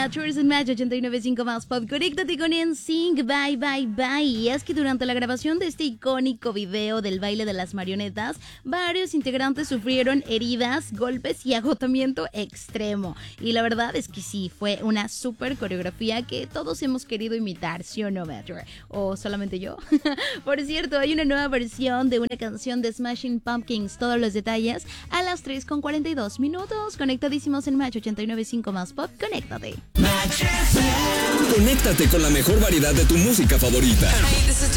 Matchers en Match 89.5 más Pop. Conéctate con NSYNC, bye, bye, bye. Y es que durante la grabación de este icónico video del baile de las marionetas, varios integrantes sufrieron heridas, golpes y agotamiento extremo. Y la verdad es que sí, fue una super coreografía que todos hemos querido imitar, ¿sí o no, Matcher? ¿O solamente yo? Por cierto, hay una nueva versión de una canción de Smashing Pumpkins. Todos los detalles a las 3:42 minutos. Conectadísimos en Match 89.5 más Pop. Conéctate. Conéctate con la mejor variedad de tu música favorita.